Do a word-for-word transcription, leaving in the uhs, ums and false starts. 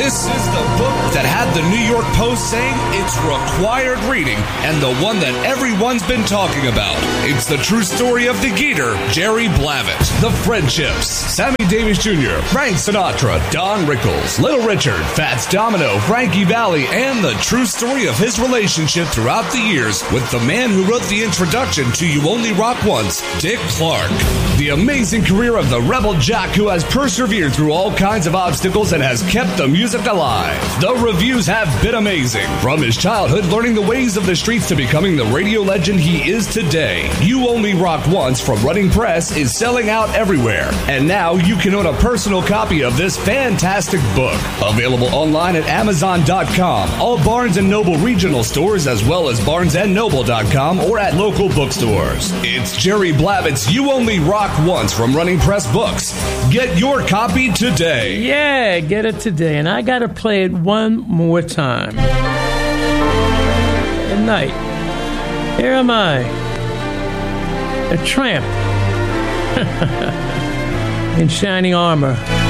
This is the book that had the New York Post saying it's required reading and the one that everyone's been talking about. It's the true story of the Geeter, Jerry Blavat, the Friendships, Sammy Davis Junior, Frank Sinatra, Don Rickles, Little Richard, Fats Domino, Frankie Valli, and the true story of his relationship throughout the years with the man who wrote the introduction to You Only Rock Once, Dick Clark. The amazing career of the rebel jock who has persevered through all kinds of obstacles and has kept the music alive. The reviews have been amazing. From his childhood learning the ways of the streets to becoming the radio legend he is today. You Only Rock Once from Running Press is selling out everywhere. And now you can own a personal copy of this fantastic book. Available online at Amazon dot com, all Barnes and Noble regional stores, as well as Barnes and Noble dot com or at local bookstores. It's Jerry Blavat's You Only Rock Once from Running Press Books. Get your copy today. Yeah, get it today. And I got to play it one more time. At night, here am I, a tramp in shining armor.